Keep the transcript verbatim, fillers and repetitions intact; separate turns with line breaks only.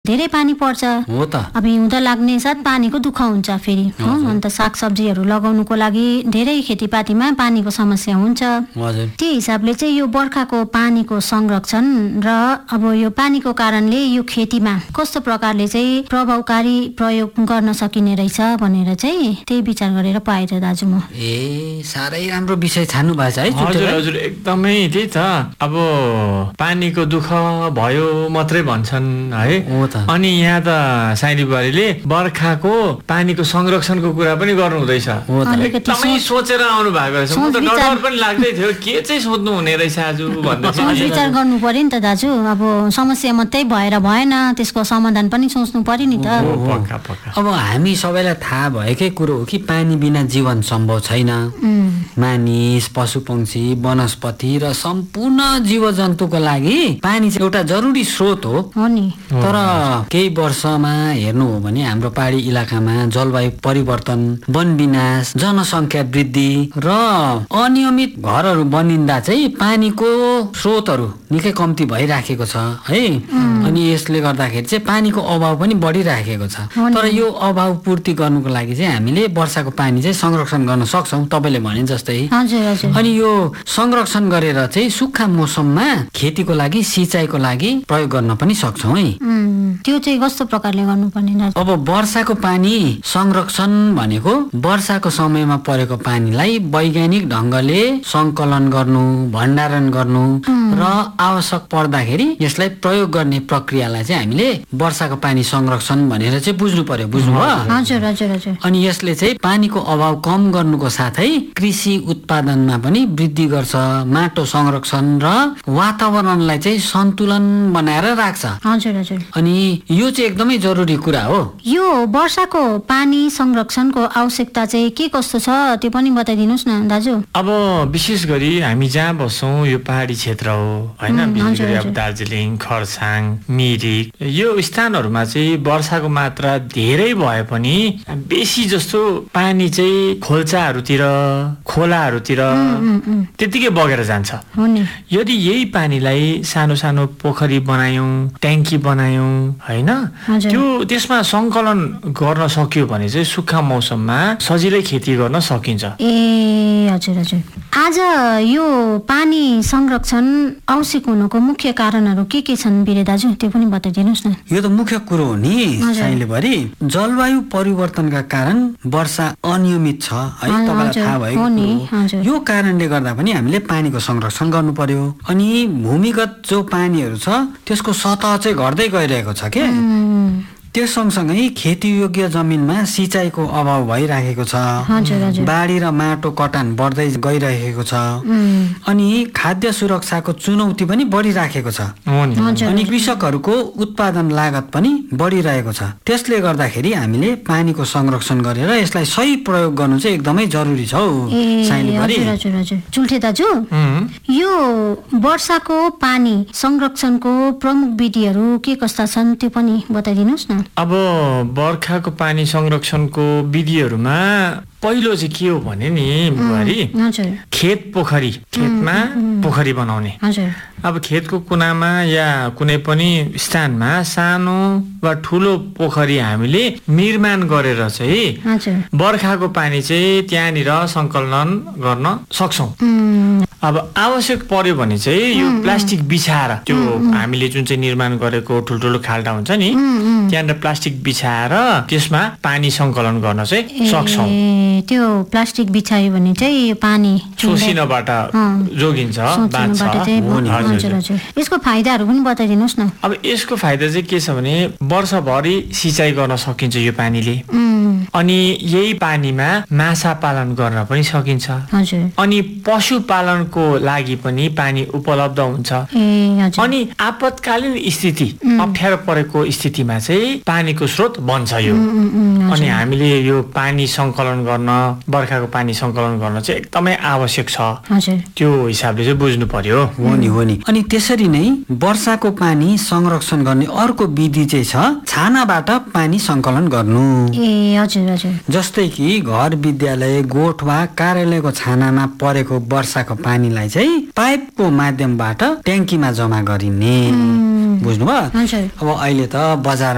धेरै पानी पर्छ
हो त।
अब हिउँद लाग्ने साथ पानीको दुःख हुन्छ फेरि हो अन्त सागसब्जीहरू लगाउनुको लागि धेरै खेतीपातीमा पानीको समस्या हुन्छ।
हजुर।
त्यही हिसाबले चाहिँ यो बर्खाको पानीको संरक्षण र अब यो पानीको कारणले यो खेतीमा कस्तो प्रकारले चाहिँ प्रभावकारी प्रयोग गर्न सकिने रहेछ भनेर चाहिँ त्यही विचार गरेर पाएँ दाजु म।
ए साह्रै राम्रो विषय छान्नु भएको छ है।
हजुर हजुर एकदमै त्यही त। अब पानीको दुःख भयो मात्रै भन्छन् है। अनि यहाँ त साइली बुहारीले बर्खाको पानीको संरक्षणको कुरा पनि गर्नु हुँदैछ। एकदमै सोचेर आउनु भएको रहेछ। म त डर पनि लाग्दै थियो के चाहिँ सोध्नु हुने रहेछ आज भन्दै
विचार गर्नु पर्यो नि त दाजु। अब समस्या मात्रै भएर भएन त्यसको समाधान पनि सोच्नु पर्यो नि त।
अब हामी सबैलाई थाहा भएकै कुरो हो कि पानी बिना जीवन सम्भव छैन। मानिस पशु पक्षी वनस्पति र सम्पूर्ण जीव जन्तुको लागि पानी चाहिँ एउटा जरुरी स्रोत हो
नि।
तर केही वर्षमा हेर्नु हो भने हाम्रो पहाडी इलाकामा जलवायु परिवर्तन, वन विनाश, जनसङ्ख्या वृद्धि र अनियमित घरहरू बनिँदा चाहिँ पानीको स्रोतहरू निकै कम्ती भइराखेको छ है। अनि यसले गर्दाखेरि चाहिँ पानीको अभाव पनि बढिराखेको छ। तर यो अभाव पूर्ति गर्नुको लागि चाहिँ हामीले वर्षाको पानी चाहिँ संरक्षण गर्न सक्छौँ तपाईँले भने जस्तै। अनि यो संरक्षण गरेर चाहिँ सुक्खा मौसममा खेतीको लागि सिँचाइको लागि प्रयोग गर्न पनि सक्छौँ है।
त्यो चाहिँ कस्तो प्रकारले गर्नुपर्ने?
अब वर्षाको पानी संरक्षण भनेको वर्षाको समयमा परेको पानीलाई वैज्ञानिक ढङ्गले सङ्कलन गर्नु, भण्डारण गर्नु र आवश्यक पर्दाखेरि यसलाई प्रयोग गर्ने प्रक्रियालाई चाहिँ हामीले वर्षाको पानी संरक्षण भनेर चाहिँ बुझ्नु पर्यो। बुझ्नुभयो?
हजुर हजुर हजुर।
अनि यसले चाहिँ पानीको अभाव कम गर्नुको साथै कृषि उत्पादनमा पनि वृद्धि गर्छ, माटो संरक्षण र वातावरणलाई चाहिँ सन्तुलन बनाएर राख्छ।
हजुर हजुर।
अनि यो चाहिँ एकदमै जरुरी कुरा हो।
यो वर्षाको पानी संरक्षणको आवश्यकता चाहिँ के कस्तो छ त्यो पनि बताइदिनुहोस् न दाजु।
अब विशेष गरी हामी जहाँ बस्छौँ यो पहाडी क्षेत्र हो होइन। विशेष गरी अब दार्जिलिङ, खरसाङ, मिरिक यो स्थानहरूमा चाहिँ वर्षाको मात्रा धेरै भए पनि बेसी जस्तो पानी चाहिँ खोल्चाहरूतिर, खोलाहरूतिर त्यतिकै बगेर जान्छ। यदि यही पानीलाई सानो सानो पोखरी बनायौँ, ट्याङ्की बनायौँ होइन, त्यो त्यसमा सङ्कलन गर्न सक्यो भने चाहिँ सुक्खा मौसममा सजिलै खेती गर्न सकिन्छ।
ए हजुर हजुर। आज यो पानी संरक्षण आवश्यक हुनुको मुख्य कारणहरू के के छन् बिरे दाजु त्यो पनि बताइदिनुहोस् न।
यो त मुख्य कुरो हो नि साइलेभरि। जलवायु परिवर्तनका कारण वर्षा अनियमित छ है, तपाईँलाई थाहा भएको कुरो। यो कारणले गर्दा पनि हामीले पानीको संरक्षण गर्नु पर्यो। अनि भूमिगत जो पानीहरू छ त्यसको सतह चाहिँ घट्दै गइरहेको छ के। त्यो सँगसँगै खेतीयोग्य जमिनमा सिँचाइको अभाव भइराखेको छ। बाढी र माटो कटान बढ्दै गइरहेको छ। अनि खाद्य सुरक्षाको चुनौती पनि बढिराखेको छ। अनि कृषकहरूको उत्पादन लागत पनि बढिरहेको छ। त्यसले गर्दाखेरि हामीले पानीको संरक्षण गरेर यसलाई सही प्रयोग गर्नु चाहिँ एकदमै जरुरी छ हौ साइलेभरि।
चुल्ठे दाजु, यो वर्षाको पानी संरक्षणको प्रमुख विधिहरू के कस्ता छन् त्यो पनि बताइदिनुहोस् न।
अब बर्खाको पानी संरक्षणको विधिहरूमा पहिलो चाहिँ के हो भने नि बुहारी, खेत पोखरी, खेतमा पोखरी बनाउने। अब खेतको कुनामा या कुनै पनि स्थानमा सानो वा ठुलो पोखरी हामीले निर्माण गरेर चाहिँ बर्खाको पानी चाहिँ त्यहाँनिर सङ्कलन गर्न सक्छौँ। अब आवश्यक पर्यो भने चाहिँ यो प्लास्टिक बिछाएर, त्यो हामीले जुन चाहिँ निर्माण गरेको ठुल्ठुलो खाल्डा हुन्छ नि त्यहाँनिर प्लास्टिक बिछाएर त्यसमा पानी सङ्कलन गर्न चाहिँ सक्छौँ।
त्यो प्लास्टिक बिछायो भने चाहिँ यो पानी
शोषिनबाट जोगिन्छ, बाँच्छ।
यसको फाइदाहरू पनि बताइदिनुहोस् न।
अब यसको फाइदा चाहिँ के छ भने वर्षभरि सिँचाइ गर्न सकिन्छ यो पानीले। अनि यही पानीमा माछा पालन गर्न पनि सकिन्छ। अनि पशुपालनको लागि पनि पानी उपलब्ध हुन्छ। अनि आपतकालीन स्थिति, अप्ठ्यारो परेको स्थितिमा चाहिँ पानीको स्रोत बन्छ यो। अनि हामीले यो पानी सङ्कलन गर्न, बर्खाको पानी सङ्कलन गर्न चाहिँ एकदमै आवश्यक छ। त्यो हिसाबले चाहिँ बुझ्नु पर्यो।
हो नि हो नि। अनि त्यसरी नै वर्षाको पानी संरक्षण गर्ने अर्को विधि चाहिँ छ छानाबाट पानी सङ्कलन गर्नु।
ए हजुर हजुर।
जस्तै कि घर, विद्यालय, गोठ वा कार्यालयको छानामा परेको वर्षाको पानीलाई चाहिँ पाइपको माध्यमबाट ट्याङ्कीमा जम्मा गरिने। बुझ्नुभयो? अब अहिले त बजार